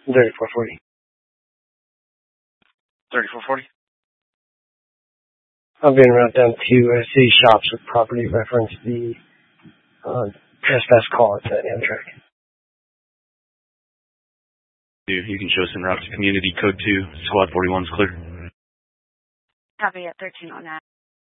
3440. 3440. I'm being routed down to City Shops with property reference the trespass call at Amtrak. You can show us en route to community code 2, squad 41's clear. Copy at 1309.